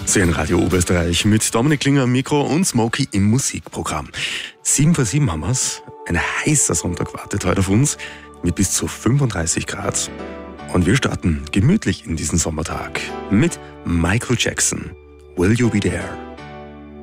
Sie in Radio Oberösterreich mit Dominik Klinger am Mikro und Smokey im Musikprogramm. 7 vor 7 haben wir's. Ein heißer Sonntag wartet heute auf uns mit bis zu 35 Grad. Und wir starten gemütlich in diesen Sommertag mit Michael Jackson. Will You Be There?